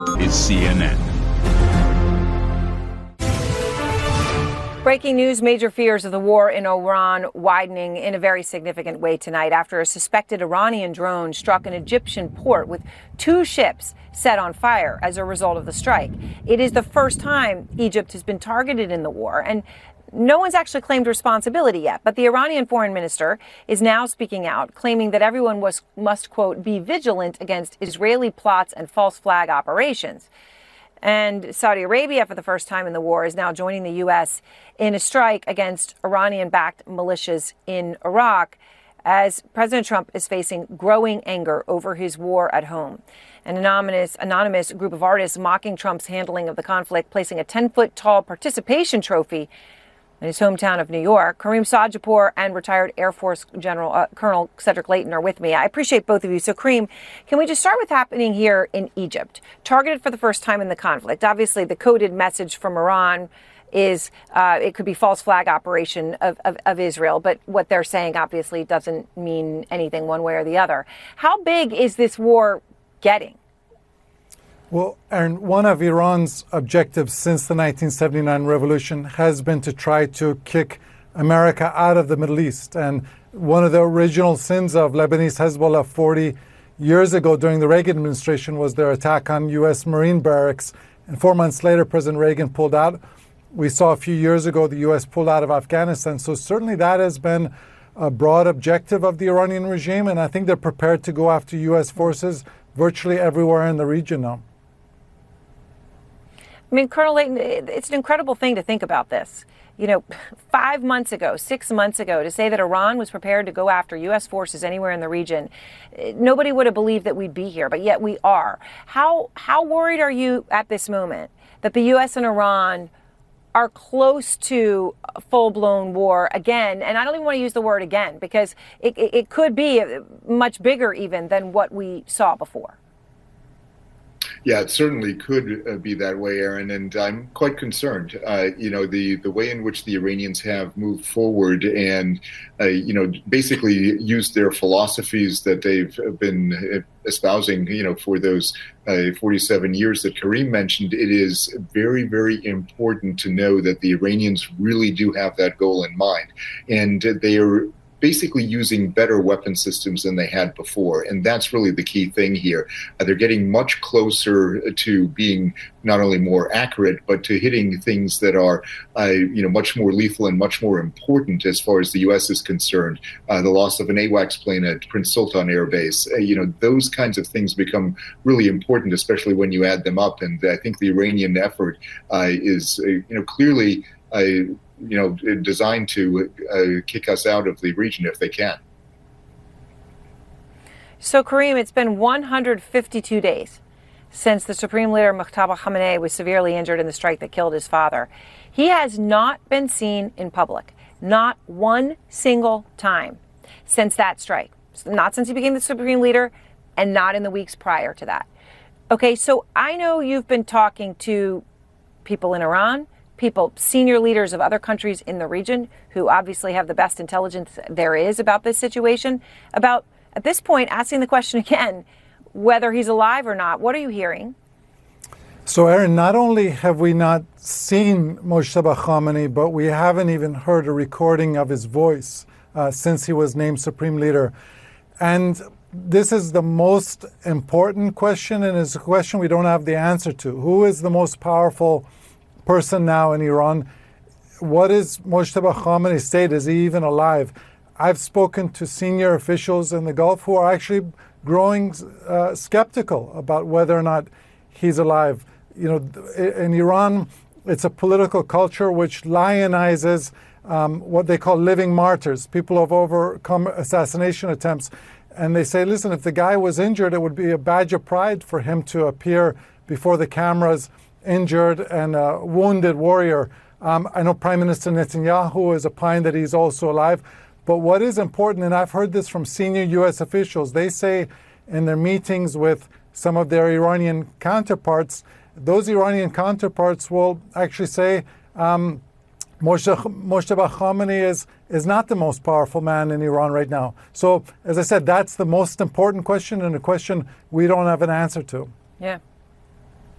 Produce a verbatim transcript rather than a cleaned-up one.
is C N N. Breaking news, major fears of the war in Iran widening in a very significant way tonight after a suspected Iranian drone struck an Egyptian port with two ships set on fire as a result of the strike. It is the first time Egypt has been targeted in the war, and no one's actually claimed responsibility yet. But the Iranian foreign minister is now speaking out, claiming that everyone was, must, quote, be vigilant against Israeli plots and false flag operations. And Saudi Arabia, for the first time in the war, is now joining the U S in a strike against Iranian-backed militias in Iraq, as President Trump is facing growing anger over his war at home. An anonymous, anonymous group of artists mocking Trump's handling of the conflict, placing a ten-foot-tall participation trophy in his hometown of New York. Kareem Sajapur and retired Air Force General uh, Colonel Cedric Layton are with me. I appreciate both of you. So, Kareem, can we just start with happening here in Egypt? Targeted for the first time in the conflict. Obviously, the coded message from Iran is uh, it could be false flag operation of, of, of Israel. But what they're saying, obviously, doesn't mean anything one way or the other. How big is this war getting? Well, Aaron, one of Iran's objectives since the nineteen seventy-nine revolution has been to try to kick America out of the Middle East. And one of the original sins of Lebanese Hezbollah forty years ago during the Reagan administration was their attack on U S Marine barracks. And four months later, President Reagan pulled out. We saw a few years ago the U S pulled out of Afghanistan. So certainly that has been a broad objective of the Iranian regime. And I think they're prepared to go after U S forces virtually everywhere in the region now. I mean, Colonel Layton, it's an incredible thing to think about this. You know, five months ago, six months ago, to say that Iran was prepared to go after U S forces anywhere in the region, nobody would have believed that we'd be here, but yet we are. How how worried are you at this moment that the U S and Iran are close to a full-blown war again? And I don't even want to use the word again, because it, it, it could be much bigger even than what we saw before. Yeah, it certainly could uh, be that way, Aaron, and I'm quite concerned. Uh, you know, the, the way in which the Iranians have moved forward and, uh, you know, basically used their philosophies that they've been espousing, you know, for those uh, forty-seven years that Kareem mentioned. It is very, very important to know that the Iranians really do have that goal in mind, and they are basically using better weapon systems than they had before. And that's really the key thing here. Uh, they're getting much closer to being not only more accurate, but to hitting things that are, uh, you know, much more lethal and much more important as far as the U S is concerned. Uh, the loss of an AWACS plane at Prince Sultan Air Base, uh, you know, those kinds of things become really important, especially when you add them up. And I think the Iranian effort uh, is, uh, you know, clearly uh, you know, designed to uh, kick us out of the region if they can. So, Kareem, it's been one hundred fifty-two days since the Supreme Leader Mojtaba Khamenei was severely injured in the strike that killed his father. He has not been seen in public, not one single time since that strike. Not since he became the Supreme Leader, and not in the weeks prior to that. Okay, so I know you've been talking to people in Iran, people, senior leaders of other countries in the region who obviously have the best intelligence there is about this situation, about, at this point, asking the question again, whether he's alive or not. What are you hearing? So, Aaron, not only have we not seen Mojtaba Khamenei, but we haven't even heard a recording of his voice uh, since he was named Supreme Leader. And this is the most important question, and it's a question we don't have the answer to. Who is the most powerful person now in Iran? What is Mojtaba Khamenei's state? Is he even alive? I've spoken to senior officials in the Gulf who are actually growing uh, skeptical about whether or not he's alive. You know, in Iran, it's a political culture which lionizes um, what they call living martyrs, people who have overcome assassination attempts. And they say, listen, if the guy was injured, it would be a badge of pride for him to appear before the cameras injured and a wounded warrior. Um, I know Prime Minister Netanyahu has opined that he's also alive. But what is important, and I've heard this from senior U S officials, they say in their meetings with some of their Iranian counterparts, those Iranian counterparts will actually say um, Mojtaba Khamenei is, is not the most powerful man in Iran right now. So, as I said, that's the most important question and a question we don't have an answer to. Yeah.